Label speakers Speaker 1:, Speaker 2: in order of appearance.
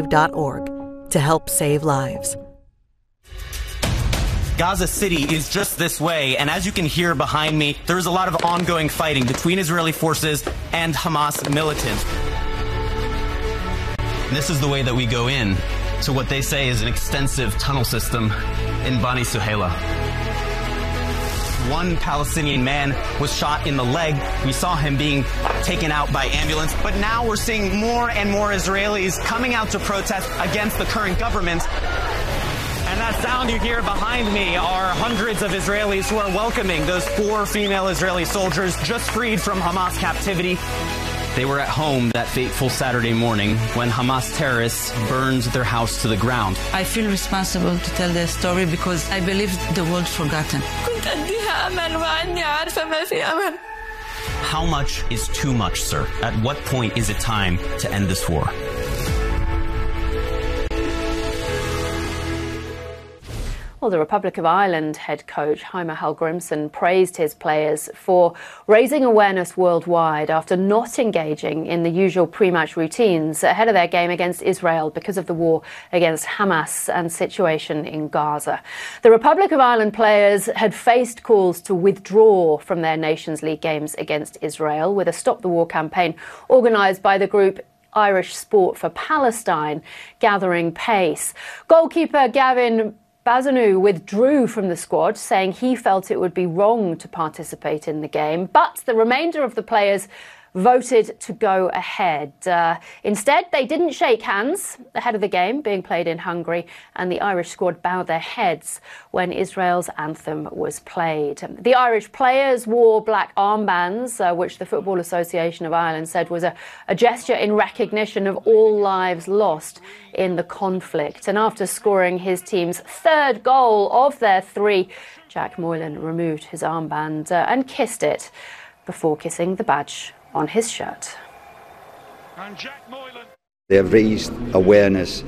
Speaker 1: to help save lives.
Speaker 2: Gaza City is just this way, and as you can hear behind me, there's a lot of ongoing fighting between Israeli forces and Hamas militants. This is the way that we go in to what they say is an extensive tunnel system in Bani Suhaila. One Palestinian man was shot in the leg. We saw him being taken out by ambulance. But now we're seeing more and more Israelis coming out to protest against the current government. And that sound you hear behind me are hundreds of Israelis who are welcoming those 4 female Israeli soldiers just freed from Hamas captivity. They were at home that fateful Saturday morning when Hamas terrorists burned their house to the ground.
Speaker 3: I feel responsible to tell their story because I believe the world's forgotten.
Speaker 2: How much is too much, sir? At what point is it time to end this war?
Speaker 4: Well, the Republic of Ireland head coach Jaime Hallgrímsson praised his players for raising awareness worldwide after not engaging in the usual pre-match routines ahead of their game against Israel because of the war against Hamas and situation in Gaza. The Republic of Ireland players had faced calls to withdraw from their Nations League games against Israel with a Stop the War campaign organised by the group Irish Sport for Palestine gathering pace. Goalkeeper Gavin Bazanu withdrew from the squad, saying he felt it would be wrong to participate in the game, but the remainder of the players voted to go ahead. Instead, they didn't shake hands ahead of the game being played in Hungary, and the Irish squad bowed their heads when Israel's anthem was played. The Irish players wore black armbands, which the Football Association of Ireland said was a gesture in recognition of all lives lost in the conflict. And after scoring his team's 3rd goal of their 3, Jack Moylan removed his armband and kissed it before kissing the badge on his shirt.
Speaker 5: They have raised awareness